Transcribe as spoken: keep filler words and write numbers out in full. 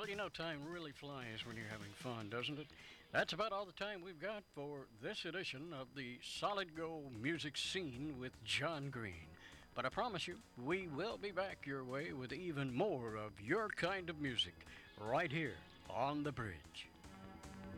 Well, you know, time really flies when you're having fun, doesn't it? That's about all the time we've got for this edition of the Solid Gold Music Scene with John Green. But I promise you, we will be back your way with even more of your kind of music right here on the bridge.